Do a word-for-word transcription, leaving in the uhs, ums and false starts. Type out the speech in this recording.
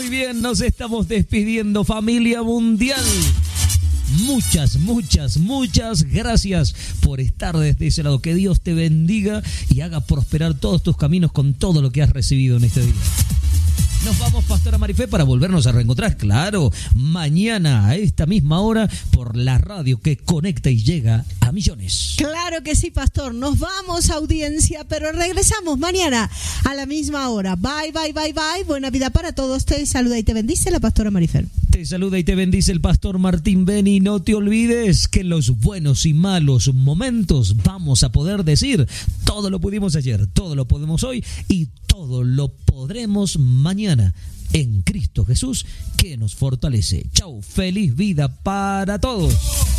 Muy bien, nos estamos despidiendo, familia mundial. Muchas, muchas, muchas gracias por estar desde ese lado. Que Dios te bendiga y haga prosperar todos tus caminos con todo lo que has recibido en este día. Nos vamos, Pastora Marifé, para volvernos a reencontrar, claro, mañana a esta misma hora por la radio que conecta y llega a millones. Claro que sí, Pastor. Nos vamos, audiencia, pero regresamos mañana a la misma hora. Bye, bye, bye, bye. Buena vida para todos. Te saluda y te bendice la Pastora Marifé. Te saluda y te bendice el Pastor Martín Beni. No te olvides que en los buenos y malos momentos vamos a poder decir: todo lo pudimos ayer, todo lo podemos hoy y todo lo podremos mañana en Cristo Jesús, que nos fortalece. Chau, feliz vida para todos.